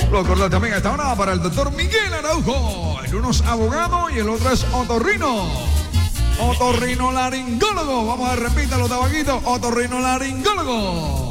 Lo cordial también a esta hora para el doctor Miguel Araujo. El uno es abogado y el otro es otorrino. Otorrinolaringólogo. Vamos a repetir los tabaquitos. Otorrinolaringólogo.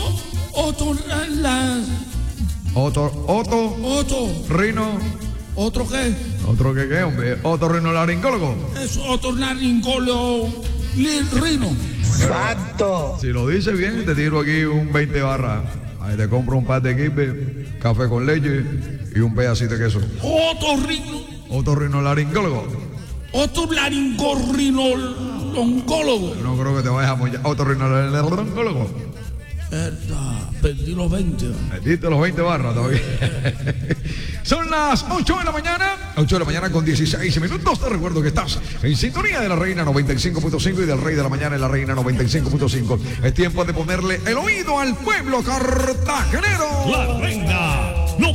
Rino. ¿Otro qué? ¿Otro qué, hombre? Otorrinolaringólogo. Es otorrinolaringólogo rino. Exacto. Si lo dice bien, te tiro aquí un 20 barras. Ahí te compro un par de kibe, café con leche y un pedacito de queso. Otorrinolaringólogo. Otorrinolaringólogo. No creo que te vayas a mollar. Otorrinolaringólogo. Perdí los 20. Metiste los 20 barras todavía. Son las 8 de la mañana. 8 de la mañana con 16 minutos. Te recuerdo que estás en sintonía de la Reina 95.5 y del Rey de la Mañana en la Reina 95.5. Es tiempo de ponerle el oído al pueblo cartagenero. La Reina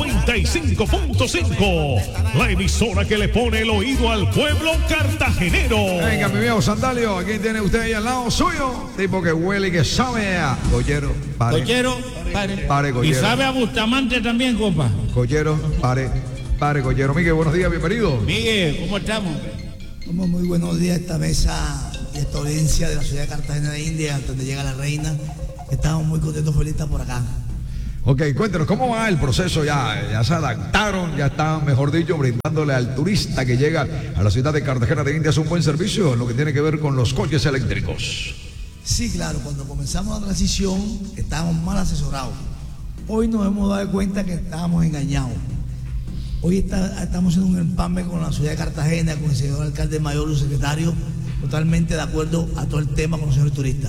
95.5. La emisora que le pone el oído al pueblo cartagenero. Venga, mi viejo Sandalio, aquí tiene usted ahí al lado suyo. Tipo que huele y que sabe a Collero. Pare. Collero, pare. Pare, Collero. Y sabe a Bustamante también, compa. Collero, pare. Pare, Collero. Miguel, buenos días, bienvenido. Miguel, ¿cómo estamos? Como muy buenos días a esta mesa y esta audiencia de la ciudad de Cartagena de India, donde llega la Reina. Estamos muy contentos, felices por acá. Ok, cuéntenos, ¿cómo va el proceso? Ya se adaptaron, ya están, mejor dicho, brindándole al turista que llega a la ciudad de Cartagena de Indias un buen servicio en lo que tiene que ver con los coches eléctricos. Sí, claro, cuando comenzamos la transición estábamos mal asesorados. Hoy nos hemos dado cuenta que estábamos engañados. Hoy estamos haciendo un empalme con la ciudad de Cartagena, con el señor alcalde mayor y secretario, totalmente de acuerdo a todo el tema con los señores turistas.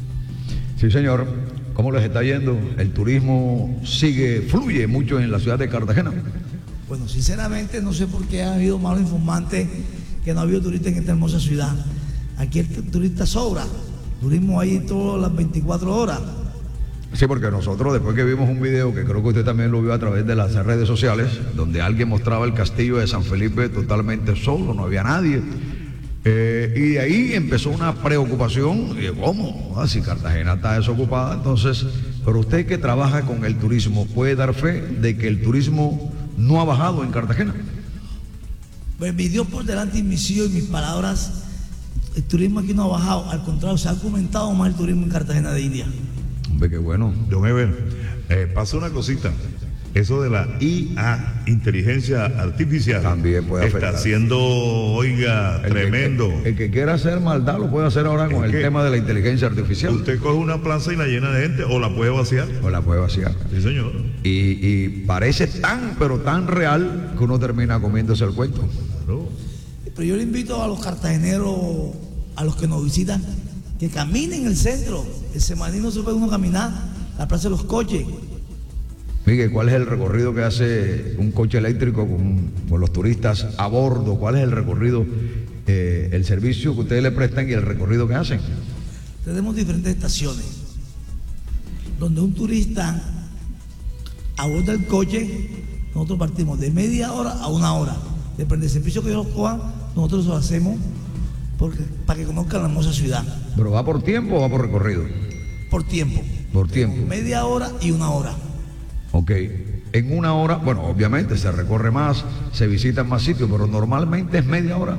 Sí, señor. ¿Cómo les está yendo? ¿El turismo fluye mucho en la ciudad de Cartagena? Bueno, sinceramente no sé por qué ha habido malos informantes que no ha habido turistas en esta hermosa ciudad. Aquí el turista sobra, turismo ahí todas las 24 horas. Sí, porque nosotros después que vimos un video, que creo que usted también lo vio a través de las redes sociales, donde alguien mostraba el castillo de San Felipe totalmente solo, no había nadie. Y de ahí empezó una preocupación, ¿cómo? Si Cartagena está desocupada, entonces, pero usted que trabaja con el turismo, ¿puede dar fe de que el turismo no ha bajado en Cartagena? Pues mi Dios por delante y mis hijos y mis palabras, el turismo aquí no ha bajado, al contrario, se ha aumentado más el turismo en Cartagena de India. Hombre, qué bueno. Don Eber, pasa una cosita. Eso de la IA, inteligencia artificial, también puede afectar. Está siendo, oiga, tremendo. El que quiera hacer maldad lo puede hacer ahora con el tema de la inteligencia artificial. Usted coge una plaza y la llena de gente, o la puede vaciar. O la puede vaciar. Sí, señor. Y parece pero tan real que uno termina comiéndose el cuento. Claro. Pero yo le invito a los cartageneros, a los que nos visitan, que caminen el centro. El Semaní no se puede uno caminar, la plaza de los coches. Miguel, ¿cuál es el recorrido que hace un coche eléctrico con los turistas a bordo? ¿Cuál es el recorrido, el servicio que ustedes le prestan y el recorrido que hacen? Tenemos diferentes estaciones donde un turista aborda el coche, nosotros partimos de media hora a una hora. Depende del servicio que ellos cojan, nosotros lo hacemos para que conozcan la hermosa ciudad. ¿Pero va por tiempo o va por recorrido? Por tiempo. Por tiempo. Media hora y una hora. Ok, en una hora, bueno, obviamente se recorre más, se visitan más sitios, pero normalmente es media hora.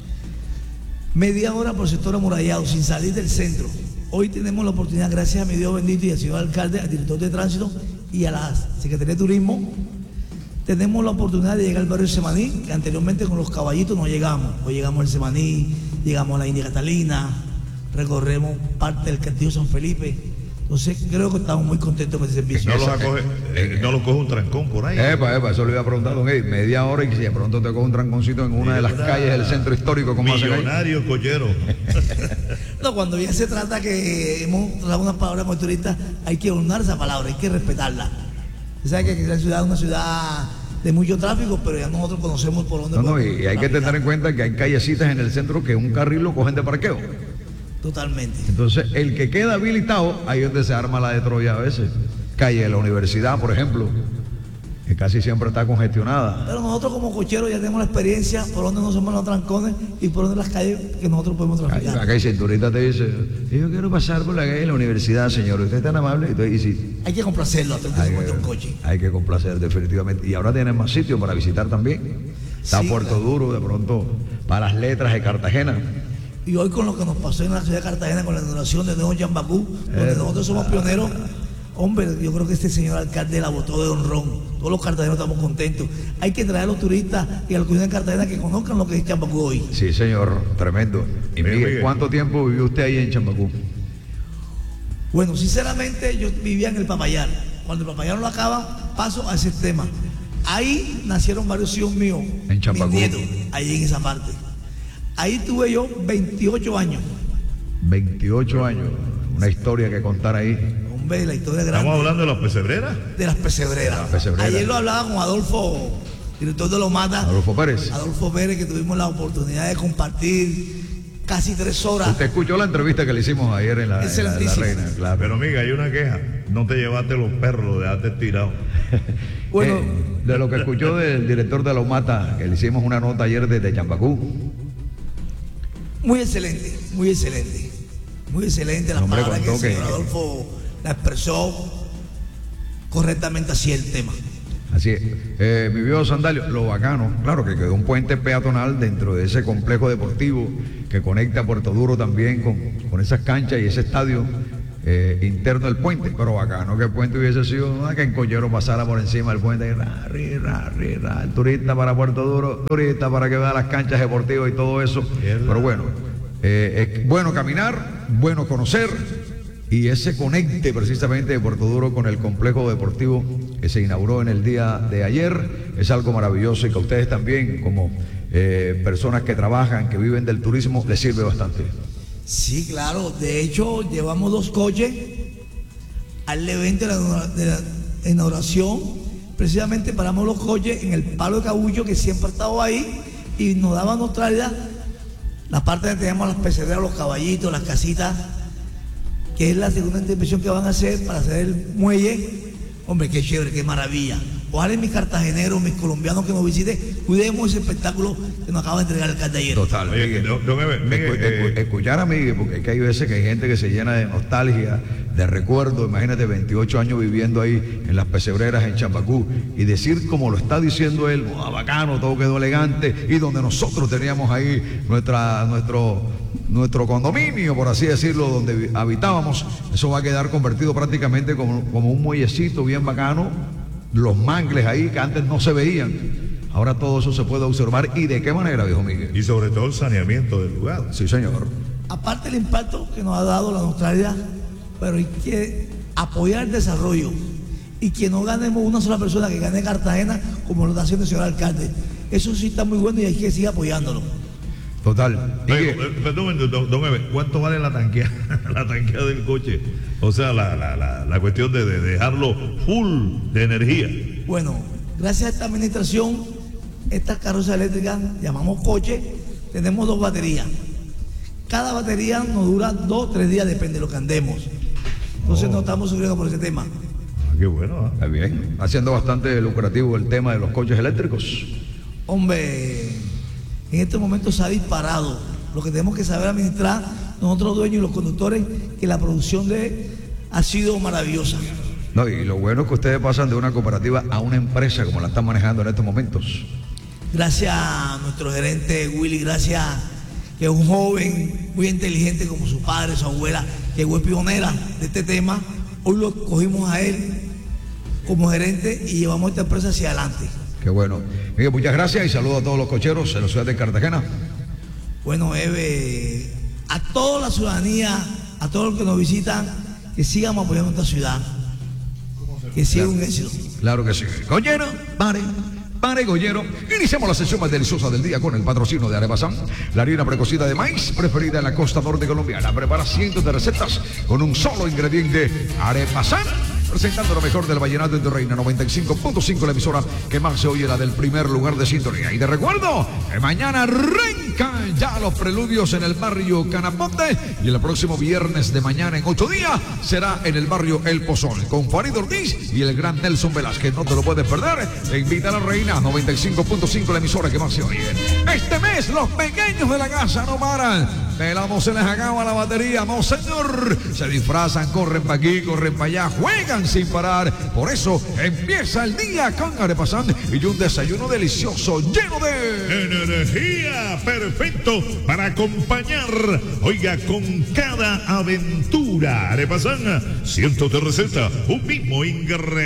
Media hora por sector amurallado, sin salir del centro. Hoy tenemos la oportunidad, gracias a mi Dios bendito y al señor alcalde, al director de tránsito y a la Secretaría de Turismo, tenemos la oportunidad de llegar al barrio Semaní, que anteriormente con los caballitos no llegamos. Hoy llegamos al Semaní, llegamos a la India Catalina, recorremos parte del castillo San Felipe. Entonces creo que estamos muy contentos con ese servicio. No lo coge un trancón por ahí. Eso le iba a preguntar, don Eddie, media hora y si de pronto te coge un tranconcito en una de las calles del centro histórico, ¿cómo hacen ahí? Millonario collero. No, cuando ya se trata que hemos dado unas palabras con turistas, hay que honrar esa palabra, hay que respetarla. Usted sabe que la ciudad es una ciudad de mucho tráfico, pero ya nosotros conocemos por dónde. Y hay que tener en cuenta que hay callecitas en el centro que un carril lo cogen de parqueo. Totalmente. Entonces, el que queda habilitado, ahí es donde se arma la de Troya a veces. Calle de la Universidad, por ejemplo. que casi siempre está congestionada. Pero nosotros como cocheros ya tenemos la experiencia por donde nos somos los trancones y por donde las calles que nosotros podemos traficar. Acá hay cinturita, te dice, yo quiero pasar por la calle de la universidad, señor, usted es tan amable. Y sí, Hay que complacerlo hasta que se monte un coche. hay que complacer definitivamente. Y ahora tienen más sitios para visitar también. Está Sí, Puerto claro. Duro, de pronto, para las letras de Cartagena. Y hoy con lo que nos pasó en la ciudad de Cartagena con la inauguración de Nuevo Chambacú, donde nosotros somos pioneros, hombre, yo creo que este señor alcalde la botó de honrón. Todos los cartageneros estamos contentos. Hay que traer a los turistas y a los de Cartagena que conozcan lo que es Chambacú hoy. Sí, señor, tremendo. Y Miguel, Miguel. ¿cuánto tiempo vivió usted ahí en Chambacú? Bueno, sinceramente yo vivía en el Papayal. Cuando el Papayal no lo acaba, paso a ese tema. Ahí nacieron varios hijos míos, En Chambacú. mis nietos, ahí en esa parte. Ahí tuve yo 28 años. 28 años, una historia que contar ahí. Hombre, la historia grande. Estamos hablando de las pesebreras. De las pesebreras. De las pesebreras. Ayer lo hablaba con Adolfo, director de Lomata. Adolfo Pérez. Adolfo Pérez, que tuvimos la oportunidad de compartir casi 3 horas. Usted escuchó la entrevista que le hicimos ayer en la Excelentísimo. Reina, claro. Pero amiga, hay una queja. No te llevaste los perros, los dejaste tirados. Bueno, De lo que escuchó del director de la UMATA, que le hicimos una nota ayer desde Chambacú. muy excelente, muy excelente. Muy excelente la Hombre, palabra que el contó que- señor Adolfo la expresó correctamente así el tema. Así es. Mi viejo Sandalio, lo bacano, claro que quedó un puente peatonal dentro de ese complejo deportivo que conecta Puerto Duro también con esas canchas y ese estadio interno del puente, pero bacano que el puente hubiese sido que en Collero pasara por encima del puente y el turista para Puerto Duro, turista para que vea las canchas deportivas y todo eso. Pero bueno, es bueno caminar, bueno conocer. Y ese conecte precisamente de Puerto Duro con el complejo deportivo que se inauguró en el día de ayer es algo maravilloso y que a ustedes también, como personas que trabajan, que viven del turismo, les sirve bastante. Sí, claro. De hecho, llevamos 2 coches al evento de la inauguración. Precisamente paramos los coches en el Palo de Cabullo, que siempre ha estado ahí, y nos daba neutralidad la parte donde teníamos las pesebreras, los caballitos, las casitas, que es la segunda intervención que van a hacer para hacer el muelle. Hombre, qué chévere, qué maravilla. Ojalá mis cartageneros, mis colombianos que nos visiten, cuidemos ese espectáculo que nos acaba de entregar el alcalde ayer. Total. Oye, Miguel. don Miguel, Escuchar a Miguel, porque es que hay veces que hay gente que se llena de nostalgia, de recuerdo. Imagínate 28 años viviendo ahí en las pesebreras en Chambacú y decir como lo está diciendo él, bacano, todo quedó elegante, y donde nosotros teníamos ahí nuestro condominio, por así decirlo, donde habitábamos, eso va a quedar convertido prácticamente como un muellecito bien bacano, los mangles ahí que antes no se veían. Ahora todo eso se puede observar. ¿Y de qué manera, viejo Miguel? y sobre todo el saneamiento del lugar. Sí, señor. Aparte del impacto que nos ha dado la neutralidad, pero hay que apoyar el desarrollo y que no ganemos una sola persona, que gane Cartagena como lo está haciendo el señor alcalde. Eso sí está muy bueno y hay que seguir apoyándolo. Total. Oye, Miguel, perdón, don Eve, ¿cuánto vale la tanqueada, la tanqueada del coche? O sea, la cuestión de dejarlo full de energía. Bueno, gracias a esta administración, estas carrozas eléctricas, llamamos coche, tenemos 2 baterías. Cada batería nos dura 2 o 3 días, depende de lo que andemos. Entonces no estamos sufriendo por ese tema. Ah, qué bueno, ¿eh? está bien. Haciendo bastante lucrativo el tema de los coches eléctricos. Hombre, en este momento se ha disparado. Lo que tenemos que saber administrar, nosotros dueños y los conductores, que la producción ha sido maravillosa. No, y lo bueno es que ustedes pasan de una cooperativa a una empresa como la están manejando en estos momentos. Gracias a nuestro gerente Willy, gracias que es un joven muy inteligente como su padre, su abuela, que fue pionera de este tema. Hoy lo cogimos a él como gerente y llevamos esta empresa hacia adelante. Qué bueno. Miguel, muchas gracias y saludo a todos los cocheros en la ciudad de Cartagena. Bueno, Eve, a toda la ciudadanía, a todos los que nos visitan, que sigamos apoyando esta ciudad, que siga un éxito. Claro que sí. Goyero, pare, Goyero. Iniciamos la sesión más deliciosa del día con el patrocinio de Arepasán, la harina precocida de maíz preferida en la costa norte colombiana. Prepara cientos de recetas con un solo ingrediente, Arepasán. presentando lo mejor del vallenato en tu reina, 95.5, la emisora que más se oye, la del primer lugar de sintonía. Y te recuerdo que mañana arrancan ya los preludios en el barrio Canaponte y el próximo viernes de mañana en 8 días será en el barrio El Pozol con Farid Ortiz y el gran Nelson Velázquez. No te lo puedes perder. Te invita a la reina, 95.5, la emisora que más se oye. Este mes los pequeños de la casa no paran. Pelamos, se les acaba la batería, monseñor. Se disfrazan, corren para aquí, corren para allá, juegan sin parar. Por eso empieza el día con arepasán y un desayuno delicioso lleno de energía, perfecto para acompañar, oiga, con cada aventura. Arepasán, cientos de recetas, un mismo ingrediente.